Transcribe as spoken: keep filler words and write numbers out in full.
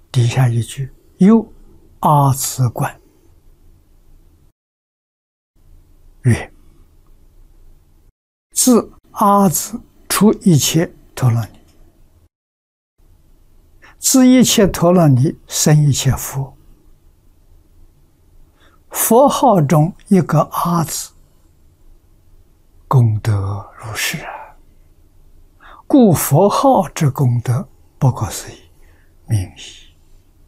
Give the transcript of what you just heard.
底下一句又阿此观曰：自阿字出一切陀罗尼，自一切陀罗尼生一切佛。佛号中一个阿字，功德如是啊！故佛号之功德不可思议，名矣。